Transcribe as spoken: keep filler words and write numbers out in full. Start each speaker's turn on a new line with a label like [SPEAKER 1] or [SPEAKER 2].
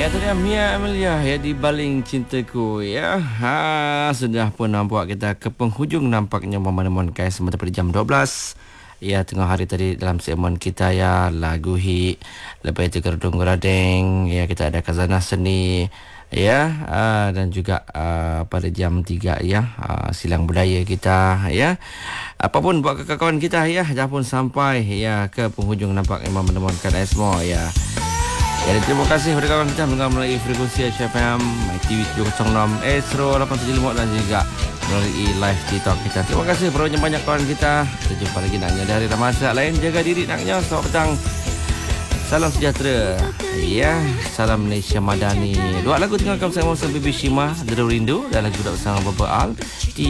[SPEAKER 1] Ya, itu dia Mia Amelia ya di Baling Cintaku ya. Ha, sudah pun nampak kita ke penghujung nampaknya momen-momen K S pada jam dua belas. Ya, tengah hari tadi dalam segmen kita ya lagu hit, lepas itu Gerdung Geradeng, ya kita ada Khazanah Seni ya, uh, dan juga uh, pada jam tiga ya uh, silang budaya kita ya. Apapun buat kawan-kawan kita ya, dah pun sampai ya ke penghujung nampaknya momen-momen K S mo ya. Ya, terima kasih kepada kawan kita mendengar melalui frekuensi H F M, MyTV tujuh kosong enam, Astro lapan tujuh lima dan juga melalui live TikTok kita. Terima kasih banyak banyak kawan kita. Kita jumpa lagi naknya dari Ramasak lain. Jaga diri naknya. Selamat petang. Salam sejahtera. Ya, salam Malaysia Madani. Dua lagu tinggalkan bersama Bibi Shima, Deru Rindu dan lagu bersama Baba Al.